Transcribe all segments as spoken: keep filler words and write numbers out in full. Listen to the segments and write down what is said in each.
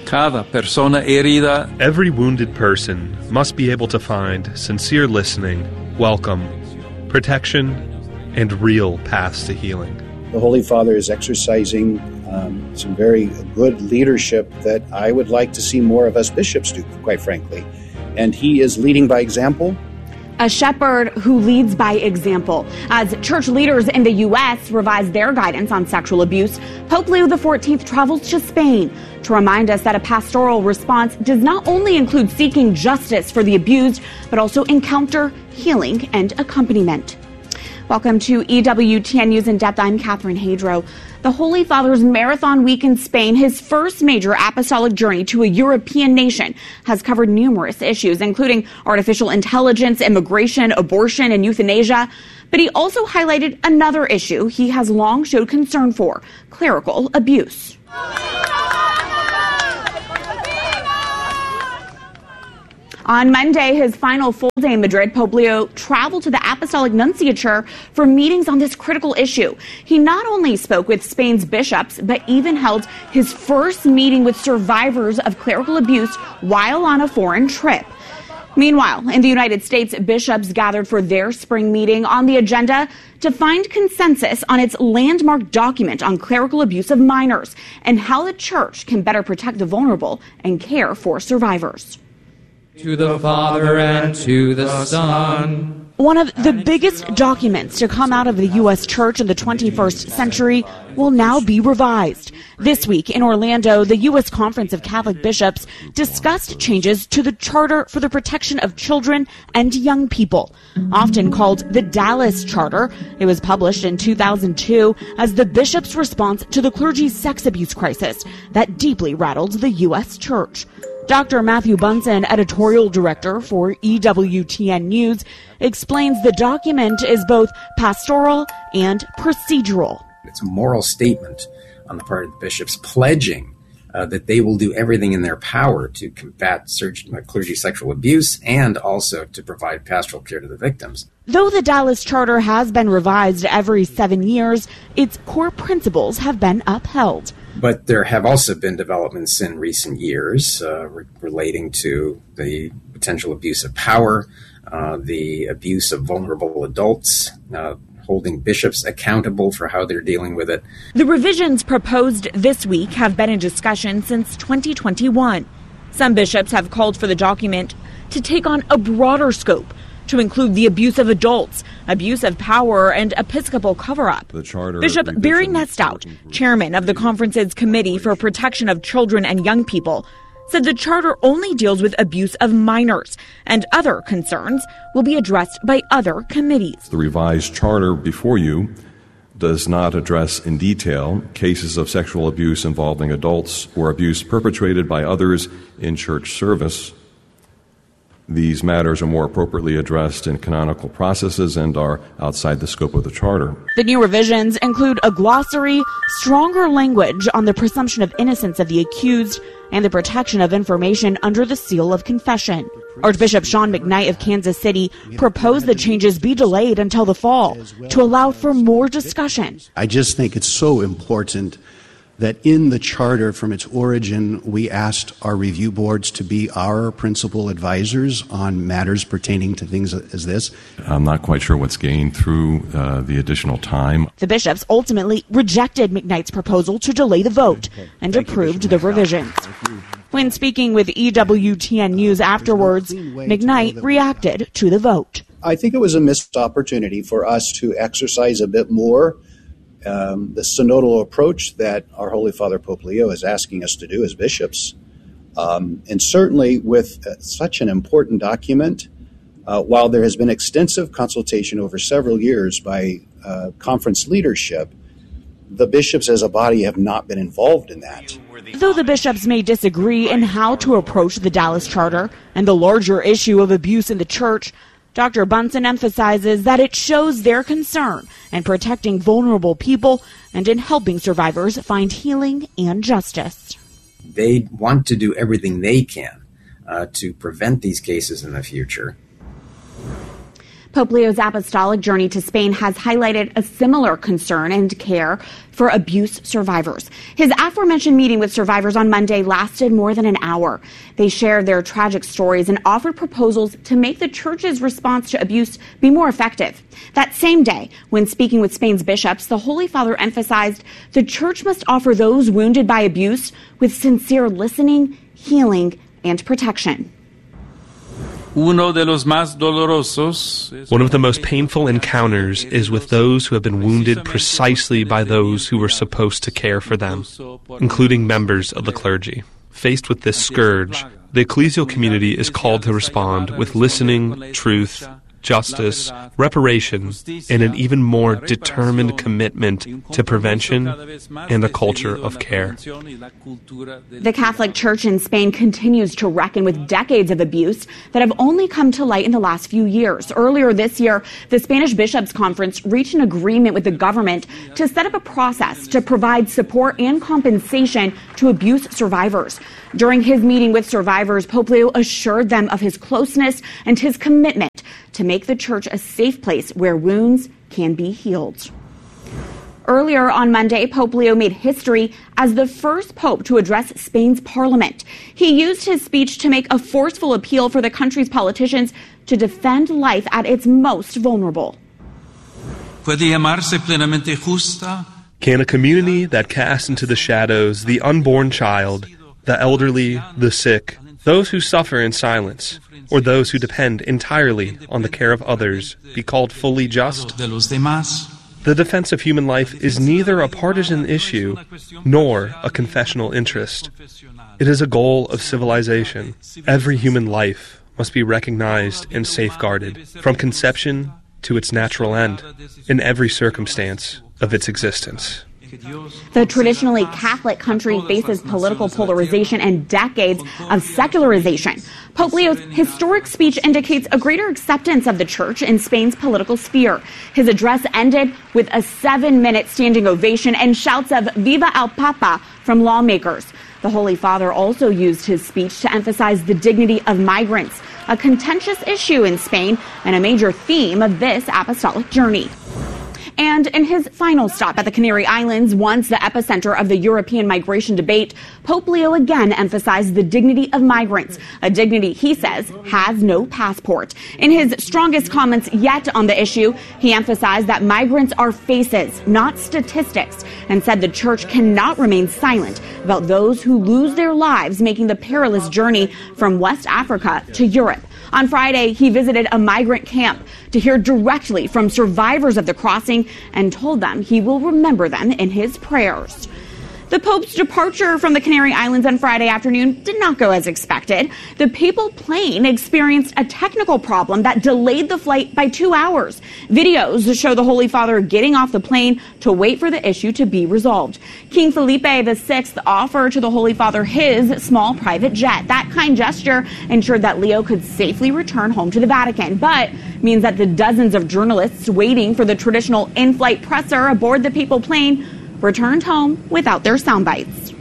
Cada persona herida. Every wounded person must be able to find sincere listening, welcome, protection, and real paths to healing. The Holy Father is exercising um, some very good leadership that I would like to see more of us bishops do, quite frankly. And he is leading by example. A shepherd who leads by example. As church leaders in the U S revise their guidance on sexual abuse, Pope Leo the fourteenth travels to Spain to remind us that a pastoral response does not only include seeking justice for the abused, but also encounter, healing, and accompaniment. Welcome to E W T N News in Depth. I'm Catherine Hadro. The Holy Father's marathon week in Spain, his first major apostolic journey to a European nation, has covered numerous issues, including artificial intelligence, immigration, abortion, and euthanasia. But he also highlighted another issue he has long showed concern for: clerical abuse. On Monday, his final full day in Madrid, Pope Leo traveled to the Apostolic Nunciature for meetings on this critical issue. He not only spoke with Spain's bishops, but even held his first meeting with survivors of clerical abuse while on a foreign trip. Meanwhile, in the United States, bishops gathered for their spring meeting on the agenda to find consensus on its landmark document on clerical abuse of minors and how the church can better protect the vulnerable and care for survivors. To the Father and to the Son. One of the biggest documents to come out of the U S church in the twenty-first century will now be revised. This week in Orlando, the U S Conference of Catholic Bishops discussed changes to the Charter for the Protection of Children and Young People, often called the Dallas Charter. It was published in two thousand two as the bishops' response to the clergy's sex abuse crisis that deeply rattled the U S church. Doctor Matthew Bunson, editorial director for E W T N News, explains the document is both pastoral and procedural. It's a moral statement on the part of the bishops pledging uh, that they will do everything in their power to combat surg- uh, clergy sexual abuse and also to provide pastoral care to the victims. Though the Dallas Charter has been revised every seven years, its core principles have been upheld. But there have also been developments in recent years uh, re- relating to the potential abuse of power, uh, the abuse of vulnerable adults, uh, holding bishops accountable for how they're dealing with it. The revisions proposed this week have been in discussion since twenty twenty-one. Some bishops have called for the document to take on a broader scope, to include the abuse of adults, abuse of power, and episcopal cover-up. Bishop Barry Nestout, chairman of the conference's Committee for Protection of Children and Young People, said the charter only deals with abuse of minors, and other concerns will be addressed by other committees. The revised charter before you does not address in detail cases of sexual abuse involving adults or abuse perpetrated by others in church service. These matters are more appropriately addressed in canonical processes and are outside the scope of the Charter. The new revisions include a glossary, stronger language on the presumption of innocence of the accused, and the protection of information under the seal of confession. Archbishop Sean McKnight of Kansas City proposed the changes be delayed until the fall to allow for more discussion. I just think it's so important that in the charter from its origin, we asked our review boards to be our principal advisors on matters pertaining to things as this. I'm not quite sure what's gained through uh, the additional time. The bishops ultimately rejected McKnight's proposal to delay the vote and Thank approved you, the revisions. When speaking with E W T N News afterwards, McKnight reacted to the vote. I think it was a missed opportunity for us to exercise a bit more Um, the synodal approach that our Holy Father Pope Leo is asking us to do as bishops. Um, and certainly with uh, such an important document, uh, while there has been extensive consultation over several years by uh, conference leadership, the bishops as a body have not been involved in that. Though the bishops may disagree in how to approach the Dallas Charter and the larger issue of abuse in the church, Doctor Bunson emphasizes that it shows their concern in protecting vulnerable people and in helping survivors find healing and justice. They want to do everything they can uh, to prevent these cases in the future. Pope Leo's apostolic journey to Spain has highlighted a similar concern and care for abuse survivors. His aforementioned meeting with survivors on Monday lasted more than an hour. They shared their tragic stories and offered proposals to make the church's response to abuse be more effective. That same day, when speaking with Spain's bishops, the Holy Father emphasized the church must offer those wounded by abuse with sincere listening, healing, and protection. One of the most painful encounters is with those who have been wounded precisely by those who were supposed to care for them, including members of the clergy. Faced with this scourge, the ecclesial community is called to respond with listening, truth, justice, reparation, and an even more determined commitment to prevention and a culture of care. The Catholic Church in Spain continues to reckon with decades of abuse that have only come to light in the last few years. Earlier this year, the Spanish Bishops' Conference reached an agreement with the government to set up a process to provide support and compensation to abuse survivors. During his meeting with survivors, Pope Leo assured them of his closeness and his commitment to make the church a safe place where wounds can be healed. Earlier on Monday, Pope Leo made history as the first pope to address Spain's parliament. He used his speech to make a forceful appeal for the country's politicians to defend life at its most vulnerable. Can a community that casts into the shadows the unborn child, the elderly, the sick, those who suffer in silence, or those who depend entirely on the care of others, be called fully just? The defense of human life is neither a partisan issue nor a confessional interest. It is a goal of civilization. Every human life must be recognized and safeguarded from conception to its natural end in every circumstance of its existence. The traditionally Catholic country faces political polarization and decades of secularization. Pope Leo's historic speech indicates a greater acceptance of the church in Spain's political sphere. His address ended with a seven-minute standing ovation and shouts of "Viva el Papa" from lawmakers. The Holy Father also used his speech to emphasize the dignity of migrants, a contentious issue in Spain and a major theme of this apostolic journey. And in his final stop at the Canary Islands, once the epicenter of the European migration debate, Pope Leo again emphasized the dignity of migrants, a dignity he says has no passport. In his strongest comments yet on the issue, he emphasized that migrants are faces, not statistics, and said the church cannot remain silent about those who lose their lives making the perilous journey from West Africa to Europe. On Friday, he visited a migrant camp to hear directly from survivors of the crossing and told them he will remember them in his prayers. The Pope's departure from the Canary Islands on Friday afternoon did not go as expected. The papal plane experienced a technical problem that delayed the flight by two hours. Videos show the Holy Father getting off the plane to wait for the issue to be resolved. King Felipe the Sixth offered to the Holy Father his small private jet. That kind gesture ensured that Leo could safely return home to the Vatican, but means that the dozens of journalists waiting for the traditional in-flight presser aboard the papal plane returned home without their sound bites.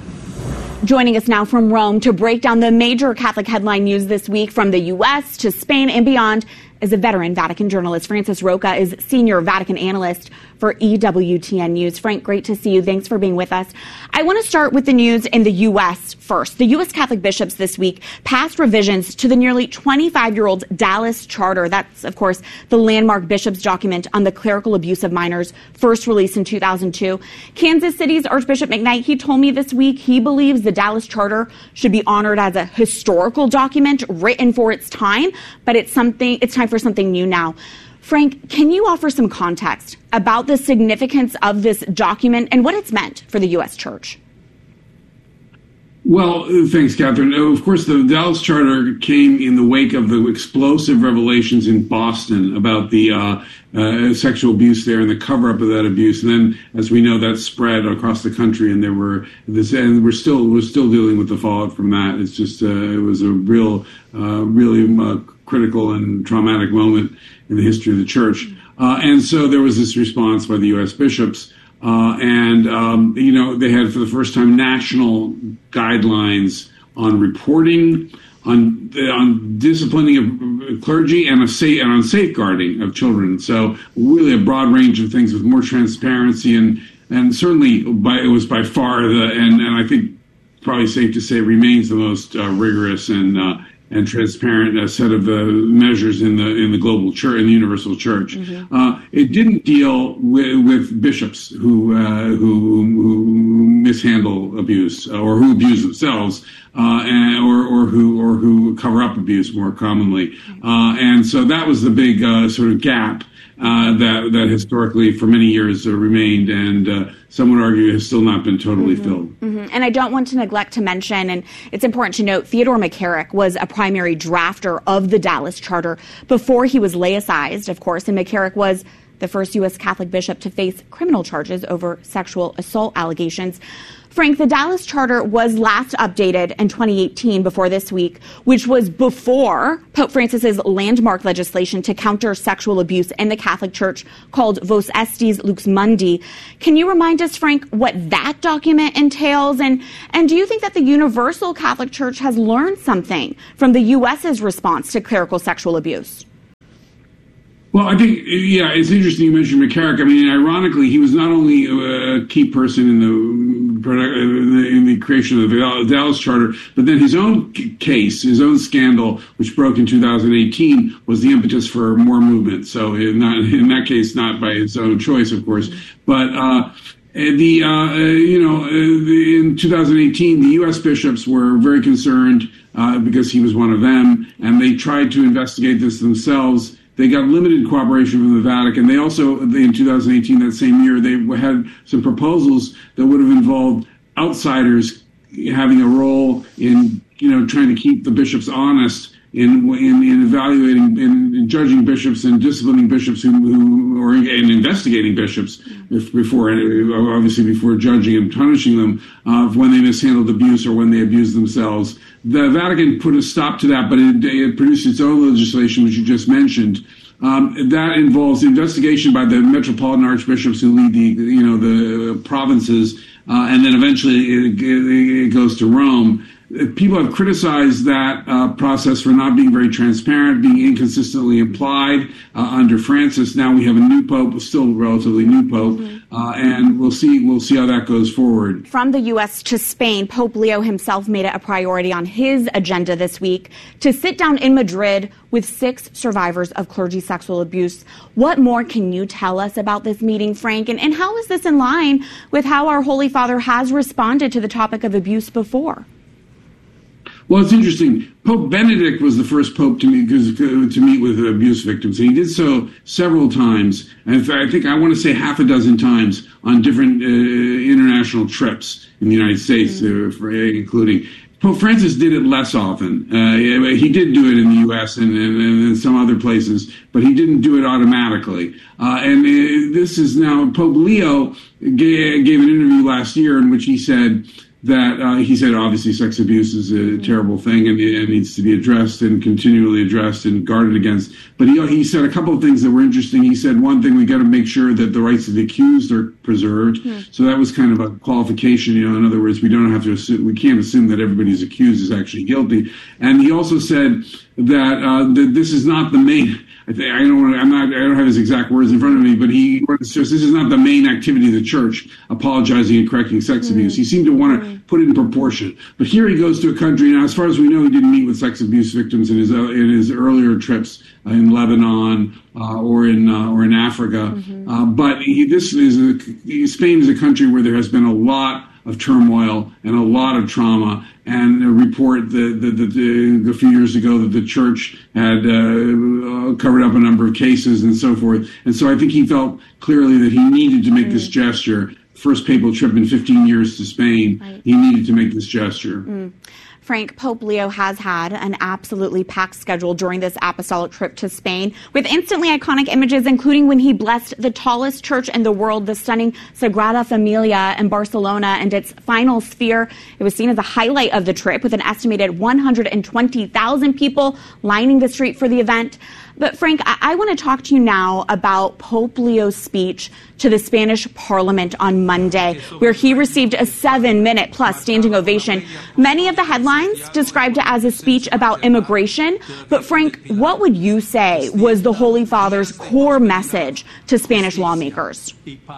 Joining us now from Rome to break down the major Catholic headline news this week from the U S to Spain and beyond is a veteran Vatican journalist. Francis Roca is senior Vatican analyst for E W T N News. Frank, great to see you. Thanks for being with us. I want to start with the news in the U S first. The U S Catholic bishops this week passed revisions to the nearly twenty-five-year-old Dallas Charter. That's, of course, the landmark bishops' document on the clerical abuse of minors, first released in two thousand two. Kansas City's Archbishop McKnight, he told me this week he believes the Dallas Charter should be honored as a historical document written for its time, but it's something, it's time for something new now. Frank, can you offer some context about the significance of this document and what it's meant for the U S Church? Well, thanks, Catherine. Of course, the Dallas Charter came in the wake of the explosive revelations in Boston about the uh, uh, sexual abuse there and the cover-up of that abuse. And then, as we know, that spread across the country, and there were this, and we're still we're still dealing with the fallout from that. It's just uh, it was a real, uh, really uh, critical and traumatic moment in the history of the Church. Uh, and so there was this response by the U S bishops. Uh, and, um, you know, they had for the first time national guidelines on reporting, on on disciplining of clergy and, a safe, and on safeguarding of children. So really a broad range of things with more transparency, and and certainly by, it was by far the and, and I think probably safe to say remains the most uh, rigorous and uh, and transparent uh, set of uh, measures in the in the global church, in the universal church. Mm-hmm. Uh, it didn't deal with, with bishops who, uh, who who mishandle abuse or who abuse themselves, uh, and, or or who or who cover up abuse more commonly. Uh, and so that was the big uh, sort of gap uh, that that historically for many years uh, remained, and uh, some would argue has still not been totally mm-hmm. filled. Mm-hmm. And I don't want to neglect to mention, and it's important to note, Theodore McCarrick was a primary drafter of the Dallas Charter before he was laicized, of course, and McCarrick was the first U S Catholic bishop to face criminal charges over sexual assault allegations. Frank, the Dallas Charter was last updated in twenty eighteen, before this week, which was before Pope Francis's landmark legislation to counter sexual abuse in the Catholic Church called Vos Estis Lux Mundi. Can you remind us, Frank, what that document entails? And, and do you think that the Universal Catholic Church has learned something from the U S's response to clerical sexual abuse? Well, I think, yeah, it's interesting you mentioned McCarrick. I mean, ironically, he was not only a key person in the, in the creation of the Dallas Charter, but then his own case, his own scandal, which broke in two thousand eighteen, was the impetus for more movement. So in, not, in that case, not by his own choice, of course, but uh, the, uh, you know, in two thousand eighteen, the U S bishops were very concerned uh, because he was one of them, and they tried to investigate this themselves. They got limited cooperation from the Vatican. They also, in two thousand eighteen, that same year, they had some proposals that would have involved outsiders having a role in, you know, trying to keep the bishops honest in in, in evaluating, in, in judging bishops and disciplining bishops who, who or in investigating bishops if, before, obviously before judging and punishing them uh, when they mishandled abuse or when they abused themselves. The Vatican put a stop to that, but it, it produced its own legislation, which you just mentioned. Um, that involves investigation by the metropolitan archbishops who lead the, you know, the provinces, uh, and then eventually it, it, it goes to Rome. People have criticized that uh, process for not being very transparent, being inconsistently applied uh, under Francis. Now we have a new pope, still relatively new pope, mm-hmm. uh, and we'll see we'll see how that goes forward. From the U S to Spain, Pope Leo himself made it a priority on his agenda this week to sit down in Madrid with six survivors of clergy sexual abuse. What more can you tell us about this meeting, Frank? And, and how is this in line with how our Holy Father has responded to the topic of abuse before? Well, it's interesting. Pope Benedict was the first pope to meet, to meet with abuse victims, and he did so several times. And in fact, I think I want to say half a dozen times on different uh, international trips in the United States, mm-hmm. uh, for, including. Pope Francis did it less often. Uh, he did do it in the U S and, and, and some other places, but he didn't do it automatically. Uh, and uh, this is now, Pope Leo gave, gave an interview last year in which he said, that uh, he said obviously sex abuse is a terrible thing and it needs to be addressed and continually addressed and guarded against. But he he said a couple of things that were interesting. He said, one thing, we got to make sure that the rights of the accused are preserved. Hmm. So that was kind of a qualification. You know, in other words, we don't have to assume, we can't assume that everybody who's accused is actually guilty. And he also said that uh, that this is not the main. I, think, I don't want to, I'm not, I don't have his exact words in front of me, but he says this is not the main activity of the church, apologizing and correcting sex mm. abuse. He seemed to want to mm. put it in proportion. But here he goes to a country, and as far as we know, he didn't meet with sex abuse victims in his uh, in his earlier trips uh, in Lebanon uh, or in uh, or in Africa. Mm-hmm. Uh, but he, this is a, Spain is a country where there has been a lot of turmoil and a lot of trauma, and a report that, that, that, that a few years ago that the church had uh, covered up a number of cases and so forth. And so I think he felt clearly that he needed to make mm. this gesture. First papal trip in fifteen years to Spain, right. He needed to make this gesture. Mm. Frank, Pope Leo has had an absolutely packed schedule during this apostolic trip to Spain, with instantly iconic images, including when he blessed the tallest church in the world, the stunning Sagrada Familia in Barcelona, and its final sphere. It was seen as a highlight of the trip, with an estimated one hundred twenty thousand people lining the street for the event. But Frank, I, I want to talk to you now about Pope Leo's speech to the Spanish Parliament on Monday, where he received a seven-minute plus standing ovation. Many of the headlines described it as a speech about immigration. But Frank, what would you say was the Holy Father's core message to Spanish lawmakers?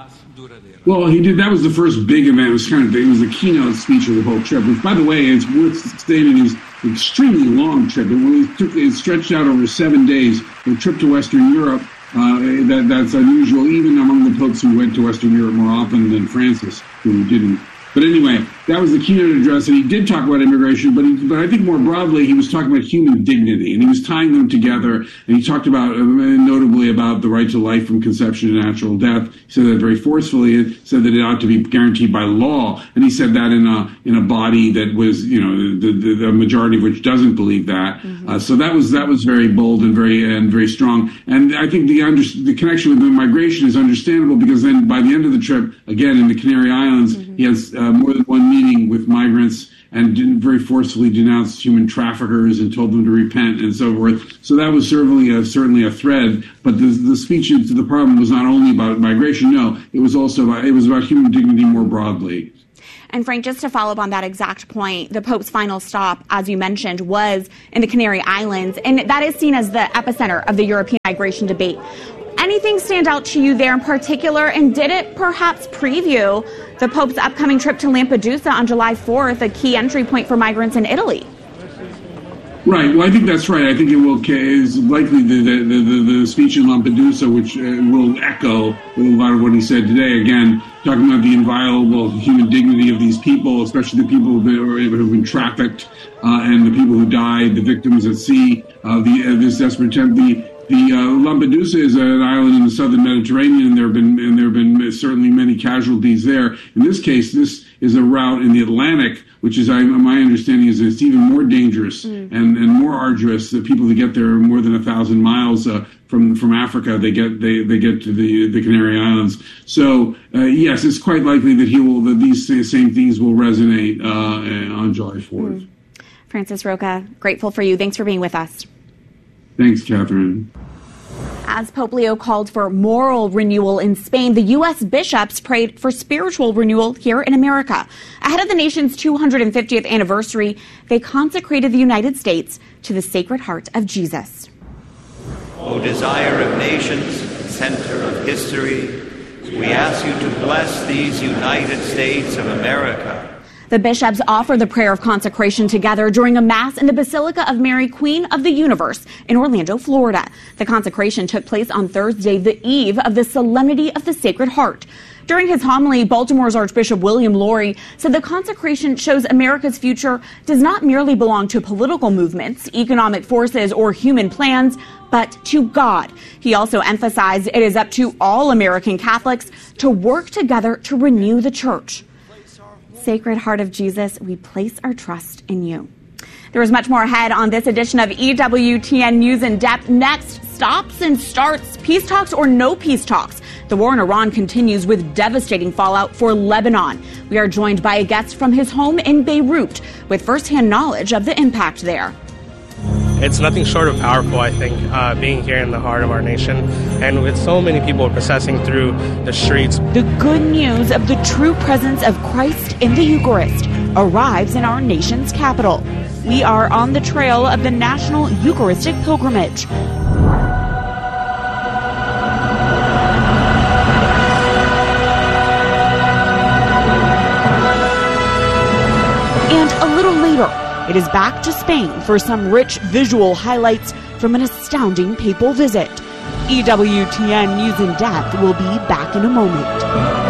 Well, he did. That was the first big event. It was kind of it was the keynote speech of the whole trip, which, by the way, it's worth stating is an extremely long trip. It, it, took, it stretched out over seven days. A trip to Western Europe. Uh, that, that's unusual, even among the popes who went to Western Europe more often than Francis, who didn't. But anyway, that was the keynote address, and he did talk about immigration, but he, but I think more broadly, he was talking about human dignity, and he was tying them together, and he talked about, uh, notably about the right to life from conception to natural death. He said that very forcefully, and said that it ought to be guaranteed by law, and he said that in a in a body that was, you know, the, the, the majority of which doesn't believe that. Mm-hmm. Uh, so that was that was very bold and very and very strong, and I think the under, the connection with the migration is understandable, because then by the end of the trip, again in the Canary Islands, mm-hmm. he has uh, more than one meeting with migrants and didn't very forcefully denounced human traffickers and told them to repent and so forth. So that was certainly a, certainly a thread. But the, the speech to the Parliament was not only about migration. No, it was also about, it was about human dignity more broadly. And Frank, just to follow up on that exact point, the Pope's final stop, as you mentioned, was in the Canary Islands, and that is seen as the epicenter of the European migration debate. Anything stand out to you there in particular, and did it perhaps preview the Pope's upcoming trip to Lampedusa on July fourth, a key entry point for migrants in Italy? Right. Well, I think that's right. I think it will is likely the the, the, the speech in Lampedusa, which uh, will echo a lot of what he said today. Again, talking about the inviolable human dignity of these people, especially the people who have been trafficked uh, and the people who died, the victims at sea, uh, the uh, this desperate attempt. The The uh, Lampedusa is an island in the southern Mediterranean, and there have been and there have been certainly many casualties there. In this case, this is a route in the Atlantic, which is, I, my understanding, is it's even more dangerous mm. and, and more arduous. The people that get there are more than a thousand miles uh, from from Africa. They get they, they get to the the Canary Islands. So uh, yes, it's quite likely that he will that these same things will resonate uh, on July fourth. Mm. Francis Roca, grateful for you. Thanks for being with us. Thanks, Catherine. As Pope Leo called for moral renewal in Spain, the U S bishops prayed for spiritual renewal here in America. Ahead of the nation's two hundred fiftieth anniversary, they consecrated the United States to the Sacred Heart of Jesus. O desire of nations, center of history, we ask you to bless these United States of America. The bishops offered the prayer of consecration together during a mass in the Basilica of Mary, Queen of the Universe in Orlando, Florida. The consecration took place on Thursday, the eve of the Solemnity of the Sacred Heart. During his homily, Baltimore's Archbishop William Lori said the consecration shows America's future does not merely belong to political movements, economic forces, or human plans, but to God. He also emphasized it is up to all American Catholics to work together to renew the church. Sacred Heart of Jesus, we place our trust in you. There is much more ahead on this edition of E W T N News in Depth. Next, stops and starts, peace talks or no peace talks. The war in Iran continues with devastating fallout for Lebanon. We are joined by a guest from his home in Beirut with firsthand knowledge of the impact there. It's nothing short of powerful, I think, uh, being here in the heart of our nation, and with so many people processing through the streets. The good news of the true presence of Christ in the Eucharist arrives in our nation's capital. We are on the trail of the National Eucharistic Pilgrimage. And a little later, it is back to Spain for some rich visual highlights from an astounding papal visit. E W T N News in Depth will be back in a moment.